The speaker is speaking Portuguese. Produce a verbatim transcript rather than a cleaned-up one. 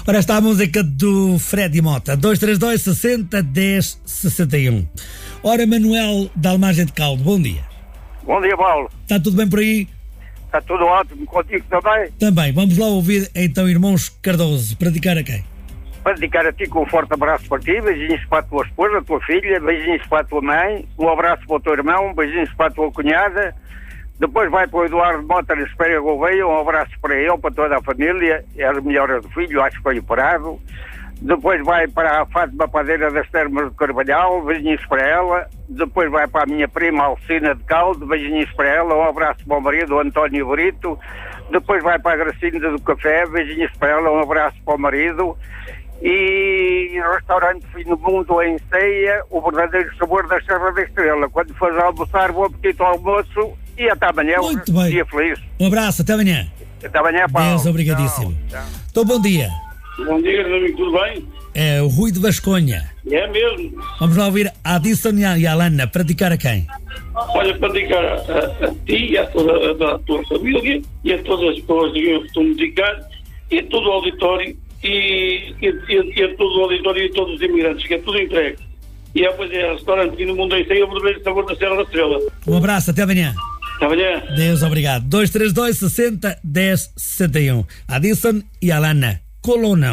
Ora, está a música do Fred Mota, dois três dois, sessenta, dez, sessenta e um. Ora, Manuel da Almagem de Caldo, bom dia. Bom dia, Paulo. Está tudo bem por aí? Está tudo ótimo, contigo também? Também. Vamos lá ouvir, então, Irmãos Cardoso, para dedicar a quem? Para dedicar a ti com um forte abraço para ti, beijinhos para a tua esposa, a tua filha, beijinhos para a tua mãe, um abraço para o teu irmão, beijinhos para a tua cunhada. Depois vai para o Eduardo Mota de Espera Gouveia, um abraço para ele, para toda a família, é as melhoras do filho, acho que foi operado. Depois vai para a Fátima Padeira das Termas de Carvalhal, beijinhos para ela. Depois vai para a minha prima Alcina de Caldo, beijinhos para ela, um abraço para o marido, o António Brito. Depois vai para a Gracinda do Café, beijinhos para ela, um abraço para o marido. E restaurante Fim do Mundo em Ceia, o verdadeiro sabor da Serra da Estrela. Quando fores almoçar, bom apetite ao almoço e até amanhã. Muito bem. Dia feliz. Um abraço, até amanhã. Até amanhã, Paulo. Deus, obrigadíssimo. Tchau, tchau. Então, bom dia. Bom dia, meu amigo, tudo bem? É o Rui de Vasconha. É mesmo. Vamos lá ouvir a Adilson e a Alana, para dedicar a quem? Olha, para dedicar a, a, a ti e a toda a, a tua família e a todas as pessoas que eu estou a dedicar e a todo o auditório e, e, e, e a todo o auditório e a todos os imigrantes, que é tudo entregue. E depois é restaurante Fim do Mundo em Ceia, o verdadeiro sabor da Serra da Estrela. Um abraço, até amanhã. Até amanhã. Deus, obrigado. dois três dois, sessenta, dez, sessenta e um. Adilson e Alana. Colonão.